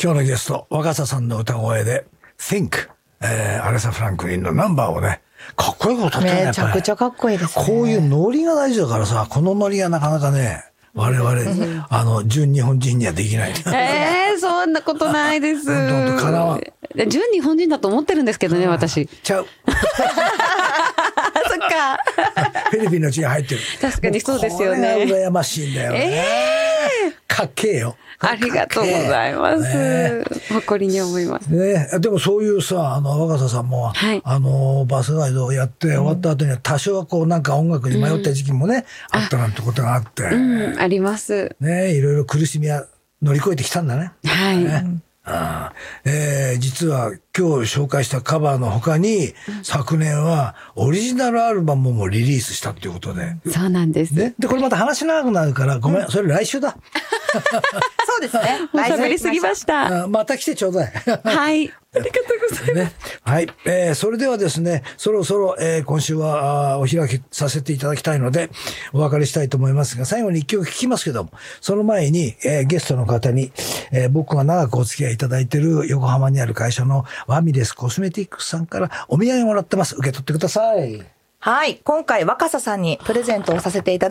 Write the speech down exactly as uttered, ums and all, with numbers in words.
今日のゲスト若狭さんの歌声で Think、えー、アレサ・フランクリンのナンバーをねかっこよく歌ってるね。 めちゃくちゃかっこいいですね。 こういうノリが大事だからさ、このノリがなかなかね我々、うん、あの純日本人にはできない。 えー、そんなことないです。 本当かなわ純日本人だと思ってるんですけどね、私。 ちゃう。 そっか。 フィリピンの血が入ってる。 確かにそうですよね。 これは羨ましいんだよね。えー、かっけえよ。 ありがとうございます。ね、誇りに思います。 ね、でもそういうさ、あの若狭さんも、はい、あのバスガイドをやって終わった後には多少はこうなんか音楽に迷った時期もね、うん、あったなんてことがあって、 うん、あります。 ね、いろいろ苦しみは乗り越えてきたんだね。 はい。 ね、あえー、実は今日紹介したカバーの他に、うん、昨年はオリジナルアルバムもリリースしたっていうことで。 そうなんです。 ね、でこれまた話長くなるからごめん、うん、それ来週だ。 そうですね。 もう喋りすぎました。 また来てちょうだい。 はい。ありがとうございます。 ね、はい、えー。それではですね、そろそろ、えー、今週はお開きさせていただきたいので、お別れしたいと思いますが、最後に一曲聴きますけども、その前に、えー、ゲストの方に、えー、僕が長くお付き合いいただいている横浜にある会社のワミレスコスメティックスさんからお土産もらってます。受け取ってください。 はい。今回若狭さんにプレゼントをさせていただきます。